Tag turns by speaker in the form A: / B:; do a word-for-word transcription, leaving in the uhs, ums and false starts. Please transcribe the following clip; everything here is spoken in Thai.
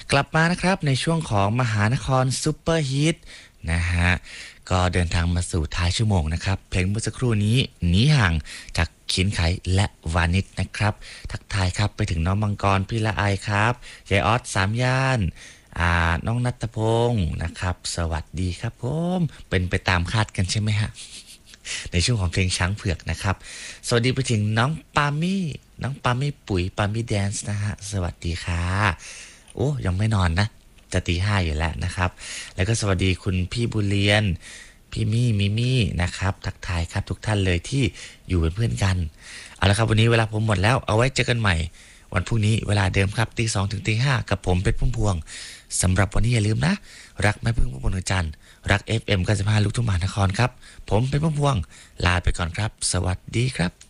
A: กลับมานะครับในช่วงของมหานครซุปเปอร์ฮิตนะฮะก็เดินทางมาสู่ท้ายชั่วโมงนะครับเพลงเมื่อสักครู่นี้หนีห่างจากขินไขและวานิชนะครับทักทายครับไปถึงน้องมังกรพี่ละไอครับยายออสสามย่านอ่าน้องนัทพงศ์นะครับสวัสดีครับผมเป็นไปตามคาดกันใช่ไหมฮะในช่วงของเพลงช้างเผือกนะครับสวัสดีไปถึงน้องปามี่น้องปามี่ปุ๋ยปามี่แดนซ์นะฮะสวัสดีค่ะ โอ้ยังไม่นอนนะจะตีห้าอยู่แล้วนะครับแล้วก็สวัสดีคุณพี่บุญเรียนพี่มี่มิมี่นะครับทักทายครับทุกท่านเลยที่อยู่เป็นเพื่อนกันเอาละครับวันนี้เวลาผมหมดแล้วเอาไว้เจอกันใหม่วันพรุ่งนี้เวลาเดิมครับตีสองถึงตีห้ากับผมเป็นพุ่มพวงสำหรับวันนี้อย่าลืมนะรักแม่พึ่งพุ่มพวงดวงจันทร์รัก เอฟ เอ็ม เก้าสิบห้าลูกทุ่งมหานครครับผมเป็นพุ่มพวงลาไปก่อนครับสวัสดีครับ